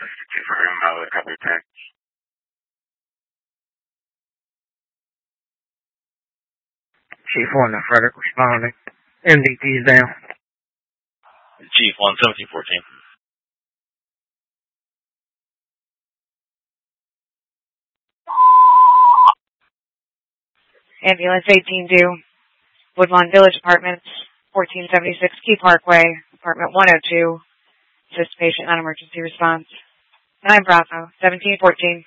For him, copy text. Chief 1 to Frederick responding. MVP is down. Chief 1, 1714. Ambulance 18 due. Woodlawn Village Apartments, 1476 Key Parkway, Apartment 102. Assist patient on emergency response. 9 Bravo, 1714.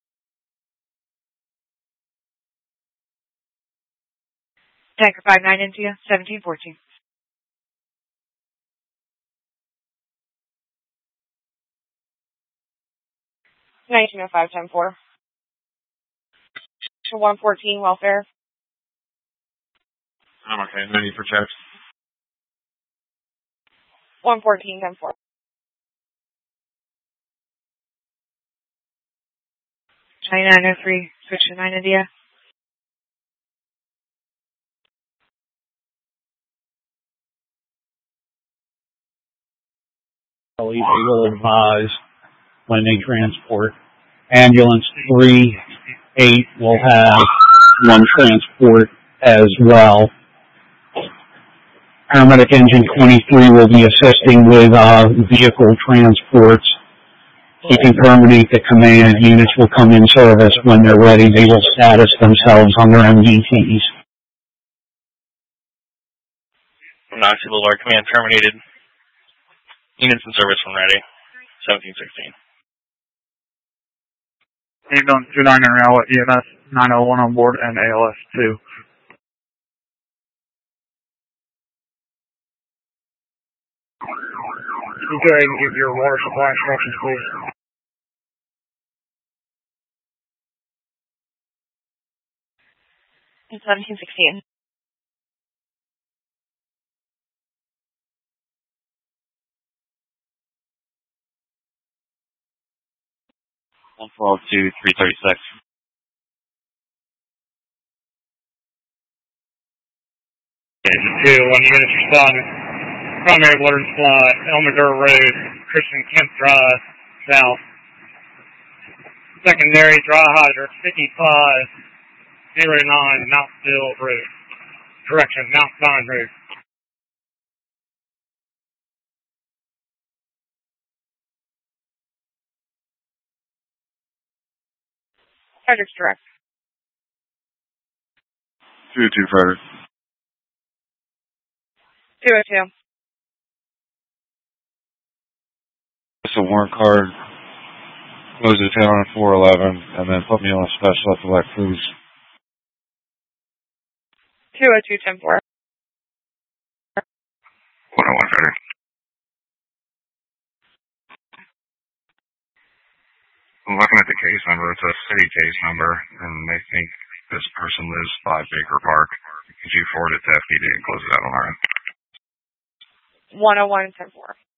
Tanker 59 India, 1714. $19.05, 10-4. To 114 welfare. I'm okay. No need for checks. 114, 10-4. China 903, switch to 9 India. They will advise when they transport. Ambulance 38 will have one transport as well. Paramedic Engine 23 will be assisting with vehicle transports. You can terminate the command. Units will come in service when they're ready. They will status themselves on their MDTs. Knoxville Boulevard command terminated. Units in service when ready. 1716. Ambulance 29 in rail at EMS 901 on board and ALS 2. You go ahead and give your water supply instructions, please. It's 1716. One 112 to 336. Two, 1 unit responding. Primary water supply, Elmendure Road, Christian Kemp Drive, south. Secondary dry hydrant, 5509 Mountville Road. Correction, Mount Zion Road. Frederick's direct. 2-2, Frederick. 202. It's a warrant card. Close the town on 411, and then put me on a special at the Lake Cruise. 202, 10-4. 101, Frederick. I'm looking at the case number. It's a city case number, and they think this person lives 5 Baker Park. Could you forward it to FPD and close it out on our end? 101, 10-4.